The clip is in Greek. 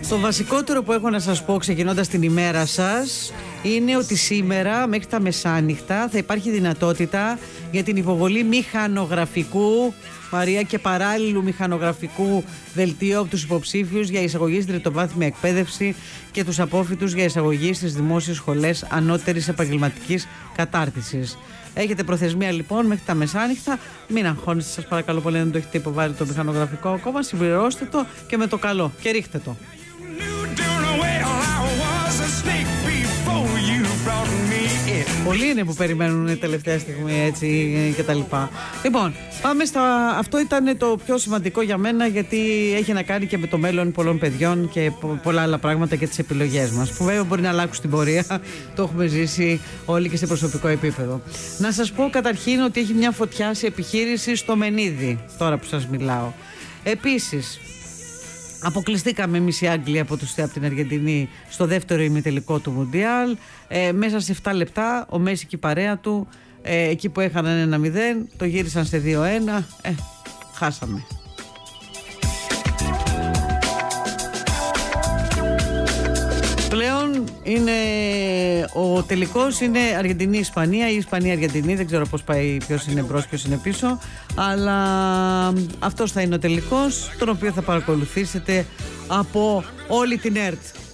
Το βασικότερο που έχω να σας πω ξεκινώντας την ημέρα σας είναι ότι σήμερα μέχρι τα μεσάνυχτα θα υπάρχει δυνατότητα για την υποβολή μηχανογραφικού, Μαρία, και παράλληλου μηχανογραφικού δελτίου από τους υποψήφιους για εισαγωγή στην τριτοβάθμια εκπαίδευση και τους απόφοιτους για εισαγωγή στις δημόσιες σχολές ανώτερης επαγγελματικής κατάρτισης. Έχετε προθεσμία λοιπόν μέχρι τα μεσάνυχτα. Μην αγχώνεστε, σας παρακαλώ πολύ, αν το έχετε υποβάλει το μηχανογραφικό ακόμα. Συμπληρώστε το και με το καλό και ρίχτε το. Πολλοί είναι που περιμένουν τελευταία στιγμή, έτσι, και τα λοιπά. Λοιπόν, πάμε στα... Αυτό ήταν το πιο σημαντικό για μένα, γιατί έχει να κάνει και με το μέλλον πολλών παιδιών και πολλά άλλα πράγματα και τις επιλογές μας, που βέβαια μπορεί να αλλάξουν στην πορεία. Το έχουμε ζήσει όλοι και σε προσωπικό επίπεδο. Να σας πω καταρχήν ότι έχει μια φωτιά σε επιχείρηση στο Μενίδη, τώρα που σας μιλάω. Επίσης, αποκλειστήκαμε εμείς οι Άγγλοι από την Αργεντινή στο δεύτερο ημιτελικό του Μουντιάλ. Μέσα σε 7 λεπτά ο Μέση και η παρέα του, εκεί που έχαναν 1-0, το γύρισαν σε 2-1. Χάσαμε. Πλέον είναι ο τελικός, είναι Αργεντινή-Ισπανία ή Ισπανία-Αργεντινή, δεν ξέρω πώς πάει, ποιος είναι μπρος, ποιος είναι πίσω, αλλά αυτός θα είναι ο τελικός, τον οποίο θα παρακολουθήσετε από όλη την ΕΡΤ.